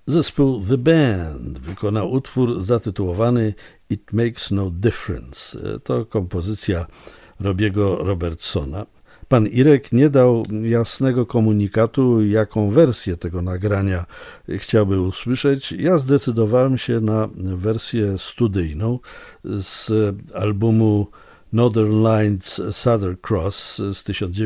Zespół The Band wykonał utwór zatytułowany It Makes No Difference. To kompozycja Robiego Robertsona. Pan Irek nie dał jasnego komunikatu, jaką wersję tego nagrania chciałby usłyszeć. Ja zdecydowałem się na wersję studyjną z albumu Northern Lights Southern Cross z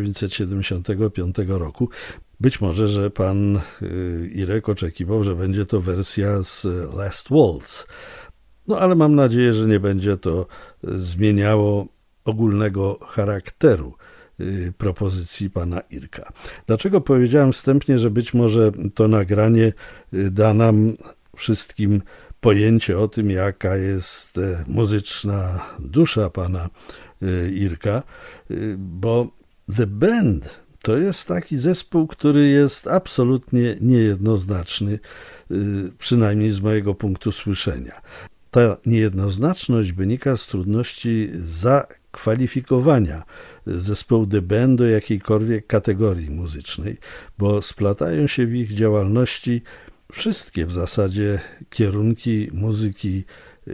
1975 roku. Być może, że pan Irek oczekiwał, że będzie to wersja z Last Waltz. No ale mam nadzieję, że nie będzie to zmieniało ogólnego charakteru propozycji pana Irka. Dlaczego powiedziałem wstępnie, że być może to nagranie da nam wszystkim pojęcie o tym, jaka jest muzyczna dusza pana Irka, bo The Band to jest taki zespół, który jest absolutnie niejednoznaczny, przynajmniej z mojego punktu słyszenia. Ta niejednoznaczność wynika z trudności zakwalifikowania zespołu The Band do jakiejkolwiek kategorii muzycznej, bo splatają się w ich działalności wszystkie w zasadzie kierunki muzyki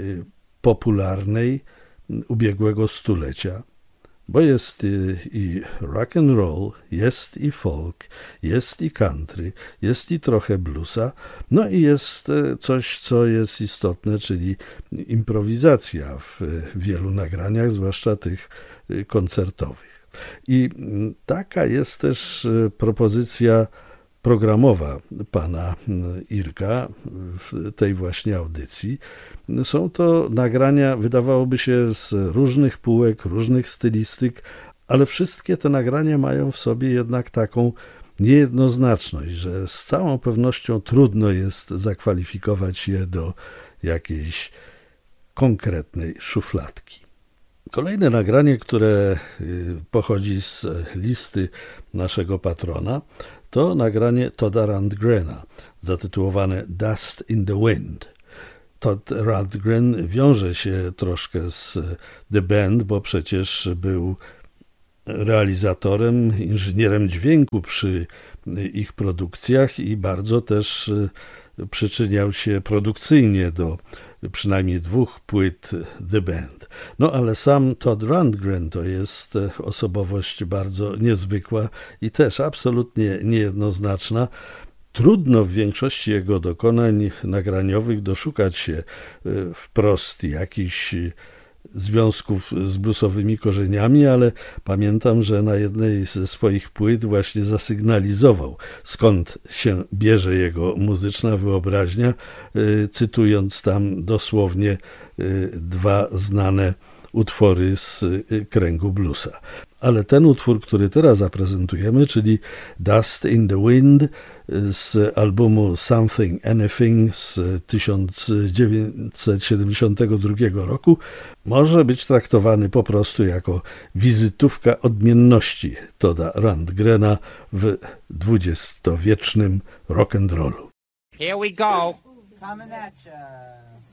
popularnej ubiegłego stulecia. Bo jest i rock and roll, jest i folk, jest i country, jest i trochę bluesa, no i jest coś, co jest istotne, czyli improwizacja w wielu nagraniach, zwłaszcza tych koncertowych. I taka jest też propozycja programowa pana Irka w tej właśnie audycji. Są to nagrania, wydawałoby się, z różnych półek, różnych stylistyk, ale wszystkie te nagrania mają w sobie jednak taką niejednoznaczność, że z całą pewnością trudno jest zakwalifikować je do jakiejś konkretnej szufladki. Kolejne nagranie, które pochodzi z listy naszego patrona, to nagranie Todda Rundgrena, zatytułowane Dust in the Wind. Todd Rundgren wiąże się troszkę z The Band, bo przecież był realizatorem, inżynierem dźwięku przy ich produkcjach i bardzo też przyczyniał się produkcyjnie do przynajmniej 2 płyt The Band. No ale sam Todd Rundgren to jest osobowość bardzo niezwykła i też absolutnie niejednoznaczna. Trudno w większości jego dokonań nagraniowych doszukać się wprost jakichś związków z bluesowymi korzeniami, ale pamiętam, że na jednej ze swoich płyt właśnie zasygnalizował, skąd się bierze jego muzyczna wyobraźnia, cytując tam dosłownie 2 znane utwory z kręgu bluesa. Ale ten utwór, który teraz zaprezentujemy, czyli Dust in the Wind z albumu Something Anything z 1972 roku, może być traktowany po prostu jako wizytówka odmienności Todda Rundgrena w dwudziestowiecznym rock'n'rollu. Here we go. Coming at ya.